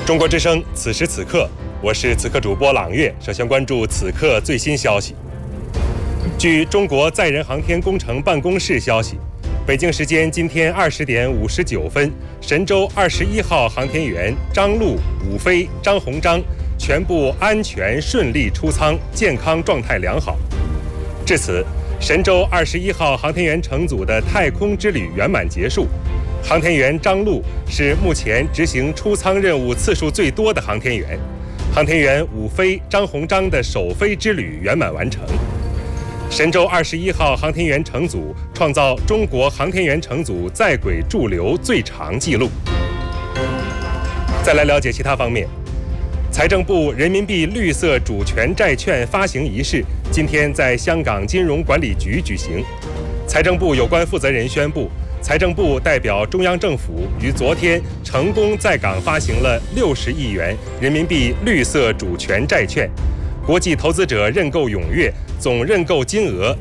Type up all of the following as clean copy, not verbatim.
中国之声，此时此刻，我是此刻主播朗月。首先关注此刻最新消息。据中国载人航天工程办公室消息，北京时间今天20点59分，神舟21号航天员张陆、武飞、张鸿章全部安全顺利出舱，健康状态良好。至此，神舟21号航天员乘组的太空之旅圆满结束。航天员张陆是目前执行出舱任务次数最多的航天员，航天员武飞、张鸿章的首飞之旅圆满完成。神舟21号航天员乘组创造中国航天员乘组在轨驻留最长纪录。再来了解其他方面，财政部人民币绿色主权债券发行仪式今天在香港金融管理局举行。财政部有关负责人宣布，财政部代表中央政府于昨天成功在港发行了60亿元人民币绿色主权债券，国际投资者认购踊跃，总认购金额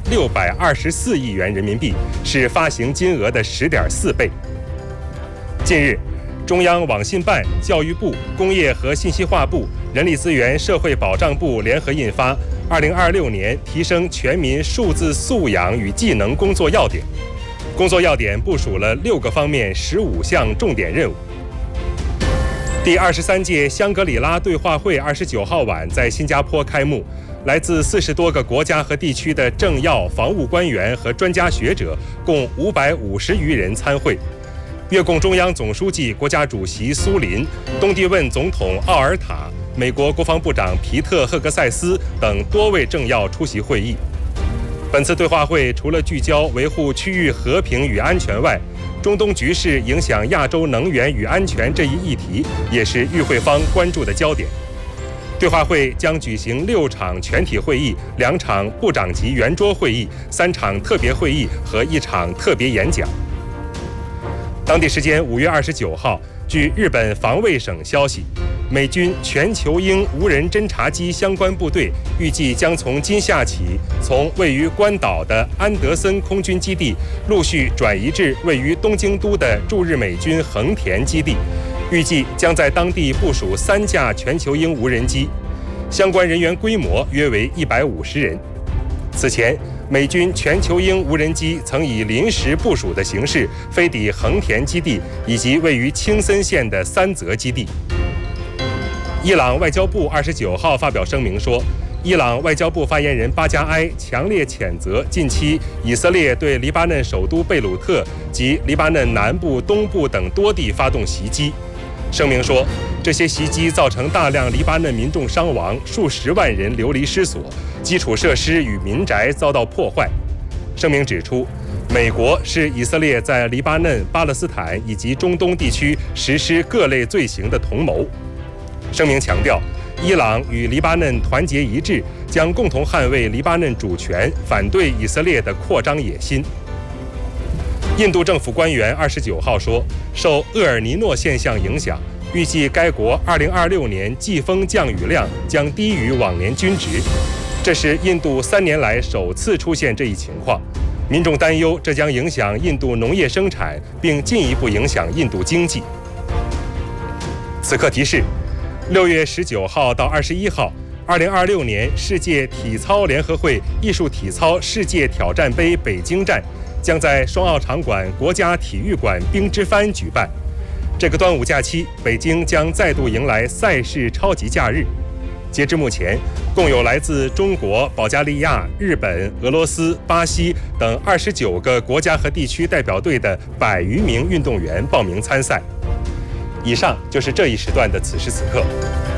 624亿元人民币，是发行金额的10.4倍。近日，中央网信办、教育部、工业和信息化部、人力资源社会保障部联合印发《2026年提升全民数字素养与技能工作要点》。工作要点部署了6个方面15项重点任务。第23届香格里拉对话会29号晚在新加坡开幕，来自40多个国家和地区的政要、防务官员和专家学者共550余人参会。越共中央总书记、国家主席苏林、东帝汶总统奥尔塔、美国国防部长皮特·赫格塞斯等多位政要出席会议。本次对话会除了聚焦维护区域和平与安全外，中东局势影响亚洲能源与安全这一议题也是与会方关注的焦点。对话会将举行6场全体会议、2场部长级圆桌会议、3场特别会议和1场特别演讲。当地时间5月29号，据日本防卫省消息，美军全球鹰无人侦察机相关部队预计将从今夏起，从位于关岛的安德森空军基地陆续转移至位于东京都的驻日美军横田基地，预计将在当地部署3架全球鹰无人机，相关人员规模约为150人。此前，美军全球鹰无人机曾以临时部署的形式飞抵横田基地以及位于青森县的三泽基地。伊朗外交部29号发表声明说，伊朗外交部发言人巴加埃强烈谴责近期以色列对黎巴嫩首都贝鲁特及黎巴嫩南部、东部等多地发动袭击。声明说，这些袭击造成大量黎巴嫩民众伤亡，数十万人流离失所，基础设施与民宅遭到破坏。声明指出，美国是以色列在黎巴嫩、巴勒斯坦以及中东地区实施各类罪行的同谋。声明强调，伊朗与黎巴嫩团结一致，将共同捍卫黎巴嫩主权，反对以色列的扩张野心。印度政府官员29号说，受厄尔尼诺现象影响，预计该国2026年季风降雨量将低于往年均值，这是印度3年来首次出现这一情况。民众担忧这将影响印度农业生产，并进一步影响印度经济。此刻提示，6月19号到21号，2026年世界体操联合会艺术体操世界挑战杯北京站将在双奥场馆国家体育馆冰之帆举办。这个端午假期，北京将再度迎来赛事超级假日。截至目前，共有来自中国、保加利亚、日本、俄罗斯、巴西等29个国家和地区代表队的100余名运动员报名参赛。以上就是这一时段的此时此刻。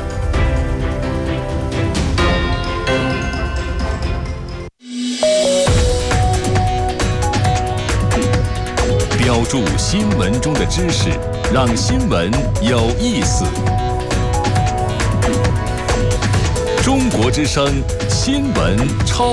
标注新闻中的知识，让新闻有意思。中国之声新闻超